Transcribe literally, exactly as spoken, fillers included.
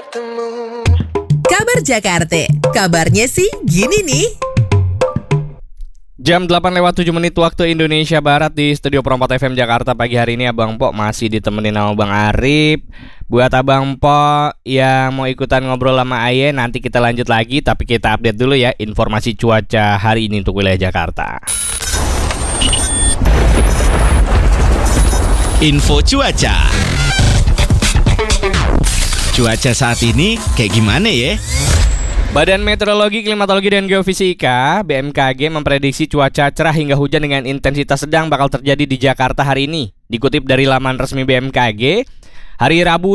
bertemu. Kabar Jakarta, kabarnya sih gini nih. Jam delapan lewat tujuh menit waktu Indonesia Barat di Studio Perempat F M Jakarta. Pagi hari ini Abang Po masih ditemenin sama Bang Arif. Buat Abang Po yang mau ikutan ngobrol sama Aye, nanti kita lanjut lagi. Tapi kita update dulu ya informasi cuaca hari ini untuk wilayah Jakarta. Info cuaca. Cuaca saat ini kayak gimana ya? Badan Meteorologi, Klimatologi, dan Geofisika B M K G memprediksi cuaca cerah hingga hujan dengan intensitas sedang bakal terjadi di Jakarta hari ini. Dikutip dari laman resmi B M K G, hari Rabu